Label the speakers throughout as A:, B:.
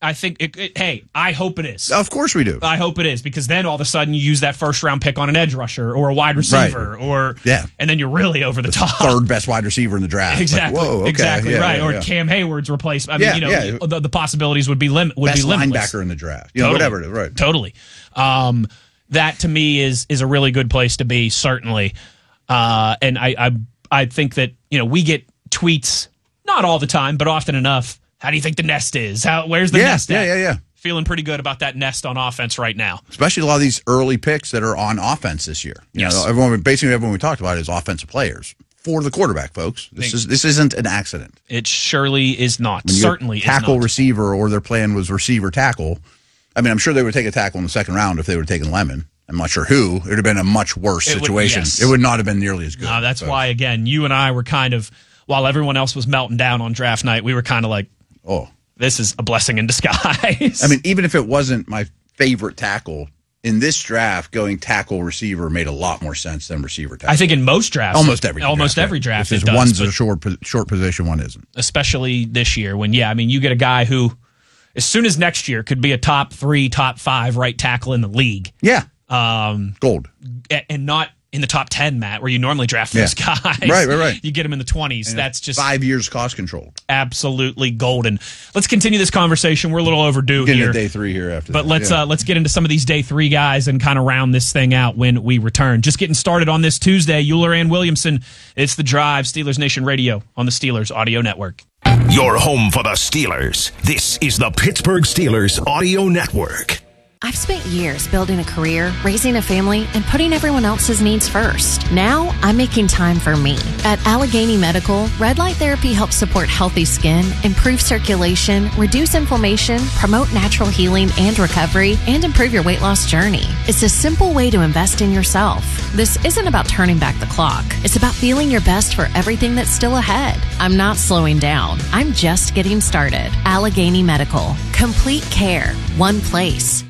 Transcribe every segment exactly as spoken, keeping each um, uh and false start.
A: I think, it, it, hey, I hope it is.
B: Of course we do.
A: I hope it is, because then all of a sudden you use that first round pick on an edge rusher or a wide receiver,
B: right.
A: or
B: yeah.
A: and then you're really over the,
B: the
A: top.
B: Third best wide receiver in the draft.
A: Exactly.
B: Like, whoa, okay.
A: Exactly
B: yeah,
A: right.
B: yeah,
A: or
B: yeah.
A: Cam Hayward's replacement. I
B: yeah,
A: mean, you know,
B: yeah.
A: the, the possibilities would be lim- would
B: best
A: be limitless.
B: linebacker in the draft. You know,
A: totally.
B: whatever it is. Right.
A: Totally. Um, that to me is is a really good place to be, certainly. Uh, and I, I I think that, you know, we get tweets, not all the time, but often enough. How do you think the nest is? How where's the
B: yeah,
A: nest at?
B: Yeah, yeah, yeah.
A: Feeling pretty good about that nest on offense right now.
B: Especially a lot of these early picks that are on offense this year. You
A: yes.
B: know, everyone basically everyone we talked about is offensive players for the quarterback, folks. This
A: Think,
B: is this isn't an accident.
A: It surely is not.
B: When you
A: Certainly
B: tackle
A: is not.
B: receiver, or their plan was receiver tackle. I mean, I'm sure they would take a tackle in the second round if they would have taken Lemon. I'm not sure who. It would have been a much worse
A: it
B: situation.
A: Would, yes.
B: It would not have been nearly as good.
A: No, that's
B: so.
A: why, again, you and I were kind of, while everyone else was melting down on draft night, we were kind of like,
B: oh,
A: this is a blessing in disguise.
B: I mean, even if it wasn't my favorite tackle, in this draft, going tackle receiver made a lot more sense than receiver tackle.
A: I think in most drafts,
B: almost every
A: almost
B: draft,
A: every draft,
B: it
A: does,
B: one's a short short position, one isn't.
A: Especially this year, when yeah, I mean, you get a guy who, as soon as next year, could be a top three, top five right tackle in the league.
B: Yeah,
A: um,
B: gold,
A: and not in the top ten, Matt, where you normally draft those
B: yeah.
A: guys.
B: Right, right, right.
A: You get them in the twenties.
B: And
A: That's just
B: five years cost control.
A: Absolutely golden. Let's continue this conversation. We're a little overdue
B: Getting
A: here.
B: Getting to day three here after
A: But
B: that.
A: let's
B: yeah.
A: uh, let's get into some of these day three guys and kind of round this thing out when we return. Just getting started on this Tuesday. Euler and Williamson. It's The Drive, Steelers Nation Radio on the Steelers Audio Network.
C: Your home for the Steelers. This is the Pittsburgh Steelers Audio Network.
D: I've spent years building a career, raising a family, and putting everyone else's needs first. Now, I'm making time for me. At Allegheny Medical, red light therapy helps support healthy skin, improve circulation, reduce inflammation, promote natural healing and recovery, and improve your weight loss journey. It's a simple way to invest in yourself. This isn't about turning back the clock. It's about feeling your best for everything that's still ahead. I'm not slowing down. I'm just getting started. Allegheny Medical. Complete care. One place.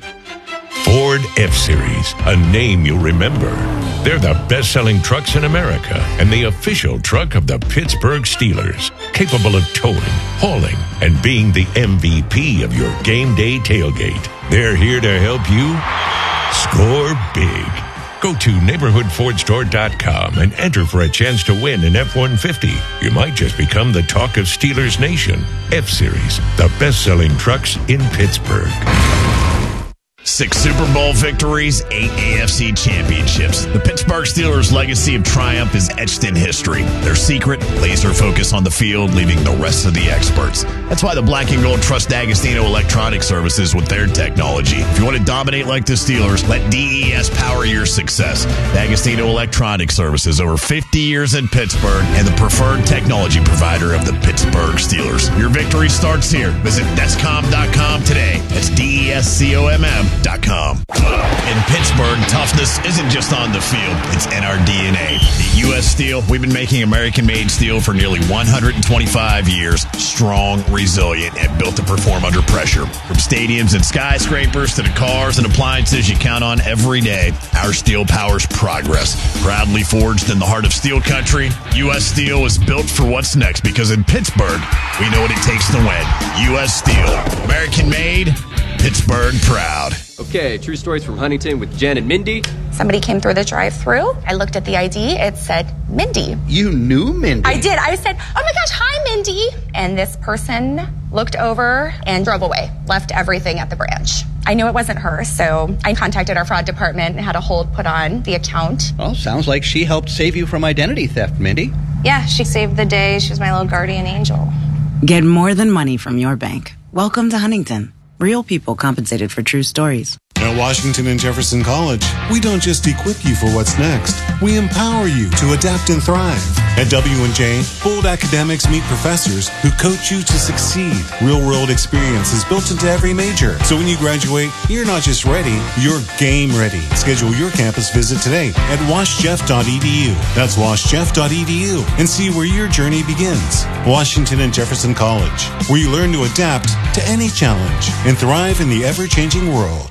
E: Ford F-Series, a name you'll remember. They're the best-selling trucks in America and the official truck of the Pittsburgh Steelers, capable of towing, hauling, and being the M V P of your game day tailgate. They're here to help you score big. Go to neighborhood ford store dot com and enter for a chance to win an F one fifty. You might just become the talk of Steelers Nation. F-Series, the best-selling trucks in Pittsburgh.
F: Six Super Bowl victories, eight A F C championships. The Pittsburgh Steelers' legacy of triumph is etched in history. Their secret, laser focus on the field, leaving the rest of the experts. That's why the Black and Gold trust D'Agostino Electronic Services with their technology. If you want to dominate like the Steelers, let D E S power your success. D'Agostino Electronic Services, over fifty years in Pittsburgh, and the preferred technology provider of the Pittsburgh Steelers. Your victory starts here. Visit Descom dot com today. That's D E S C O M M. Com. In Pittsburgh, toughness isn't just on the field, it's in our D N A. At U S Steel, we've been making American-made steel for nearly one hundred twenty-five years. Strong, resilient, and built to perform under pressure. From stadiums and skyscrapers to the cars and appliances you count on every day, our steel powers progress. Proudly forged in the heart of steel country, U S Steel is built for what's next, because in Pittsburgh, we know what it takes to win. U S Steel. American-made, Pittsburgh proud.
G: Okay, true stories from Huntington with Jen and Mindy.
H: Somebody came through the drive-thru. I looked at the I D. It said Mindy.
I: You knew Mindy?
H: I did. I said, oh my gosh, hi, Mindy. And this person looked over and drove away, left everything at the branch. I knew it wasn't her, so I contacted our fraud department and had a hold put on the account.
I: Well, sounds like she helped save you from identity theft, Mindy.
H: Yeah, she saved the day. She was my little guardian angel.
J: Get more than money from your bank. Welcome to Huntington. Real people compensated for true stories.
K: At Washington and Jefferson College, we don't just equip you for what's next. We empower you to adapt and thrive. At W and J, bold academics meet professors who coach you to succeed. Real-world experience is built into every major. So when you graduate, you're not just ready, you're game ready. Schedule your campus visit today at wash jeff dot e d u. That's wash jeff dot e d u and see where your journey begins. Washington and Jefferson College, where you learn to adapt to any challenge and thrive in the ever-changing world.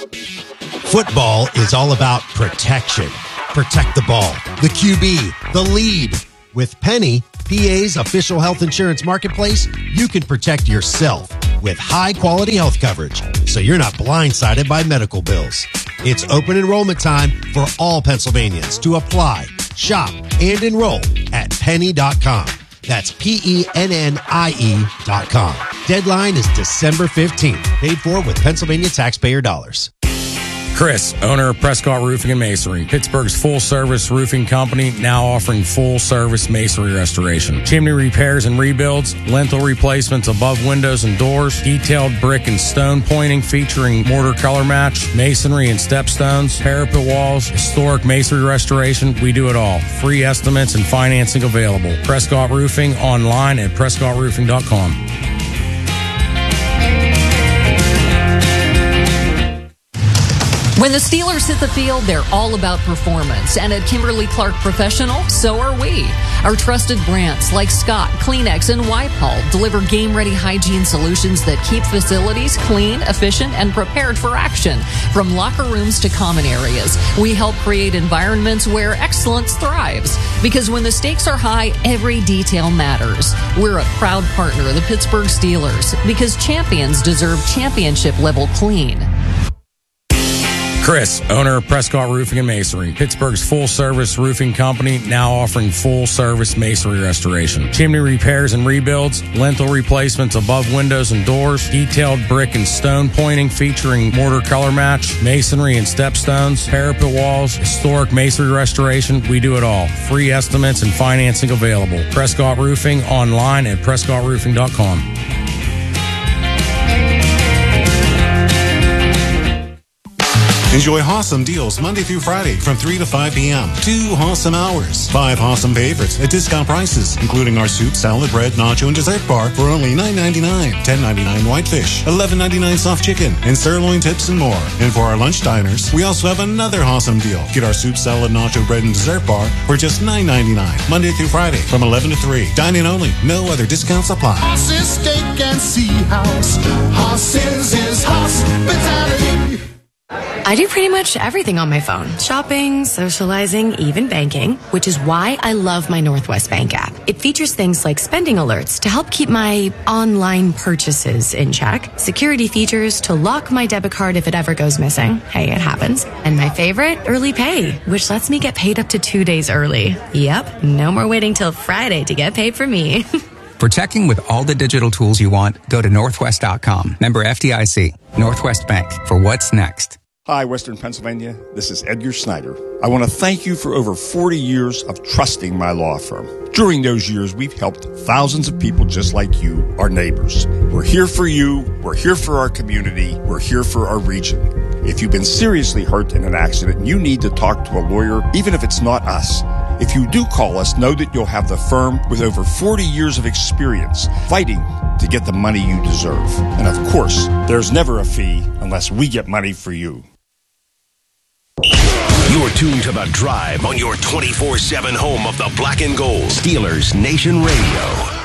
L: Football is all about protection. Protect the ball, the Q B, the lead. With Penny, P A's official health insurance marketplace, you can protect yourself. with high-quality health coverage, so you're not blindsided by medical bills. It's open enrollment time for all Pennsylvanians to apply, shop, and enroll at penny dot com. That's P E N N I E dot com. Deadline is December fifteenth. Paid for with Pennsylvania taxpayer dollars.
M: Chris, owner of Prescott Roofing and Masonry, Pittsburgh's full-service roofing company, now offering full-service masonry restoration, chimney repairs and rebuilds, lintel replacements above windows and doors, detailed brick and stone pointing featuring mortar color match, masonry and stepstones, parapet walls, historic masonry restoration. We do it all. Free estimates and financing available. Prescott Roofing online at prescott roofing dot com.
N: When the Steelers hit the field, they're all about performance. And at Kimberly-Clark Professional, so are we. Our trusted brands like Scott, Kleenex, and Wipe-All deliver game-ready hygiene solutions that keep facilities clean, efficient, and prepared for action. From locker rooms to common areas, we help create environments where excellence thrives. Because when the stakes are high, every detail matters. We're a proud partner of the Pittsburgh Steelers because champions deserve championship-level clean.
M: Chris, owner of Prescott Roofing and Masonry, Pittsburgh's full-service roofing company, now offering full-service masonry restoration, chimney repairs and rebuilds, lintel replacements above windows and doors, detailed brick and stone pointing featuring mortar color match, masonry and stepstones, parapet walls, historic masonry restoration. We do it all. Free estimates and financing available. Prescott Roofing online at prescott roofing dot com.
K: Enjoy Hossam deals Monday through Friday from three to five p.m. Two Hossam hours. Five Hossam favorites at discount prices, including our soup, salad, bread, nacho, and dessert bar for only nine ninety-nine, ten ninety-nine whitefish, eleven ninety-nine soft chicken, and sirloin tips and more. And for our lunch diners, we also have another Hossam deal. Get our soup, salad, nacho, bread, and dessert bar for just nine ninety-nine, Monday through Friday from eleven to three. Dine-in only. No other discounts apply.
O: Hoss's Steak and Sea House. Hoss's is hospitality.
P: I do pretty much everything on my phone. Shopping, socializing, even banking, which is why I love my Northwest Bank app. It features things like spending alerts to help keep my online purchases in check, security features to lock my debit card if it ever goes missing. Hey, it happens. And my favorite, early pay, which lets me get paid up to two days early. Yep, no more waiting till Friday to get paid for me.
Q: For checking with all the digital tools you want, go to northwest dot com. Member F D I C. Northwest Bank. For what's next.
R: Hi, Western Pennsylvania. This is Edgar Snyder. I want to thank you for over forty years of trusting my law firm. During those years, we've helped thousands of people just like you, our neighbors. We're here for you. We're here for our community. We're here for our region. If you've been seriously hurt in an accident and you need to talk to a lawyer, even if it's not us, if you do call us, know that you'll have the firm with over forty years of experience fighting to get the money you deserve. And of course, there's never a fee unless we get money for you.
C: You're tuned to The Drive on your twenty-four seven home of the Black and Gold. Steelers Nation Radio.